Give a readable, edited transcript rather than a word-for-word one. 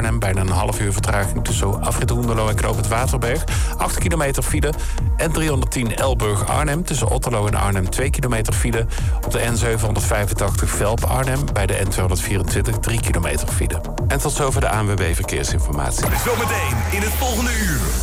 Arnhem. Bijna een half uur vertraging tussen Afrit Hoenderloo en Knoop het Waterberg. 8 kilometer file. En 310 Elburg-Arnhem. Tussen Otterlo en Arnhem 2 kilometer file. Op de N785 Velp-Arnhem. Bij de N224 3 kilometer file. En tot zover de ANWB Verkeersinformatie. Zometeen in het volgende uur.